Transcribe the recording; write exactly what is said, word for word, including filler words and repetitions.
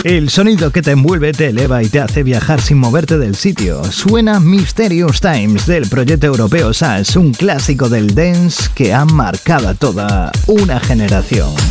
El sonido que te envuelve, te eleva y te hace viajar sin moverte del sitio. Suena Mysterious Times del proyecto europeo S A S, un clásico del dance que ha marcado a toda una generación.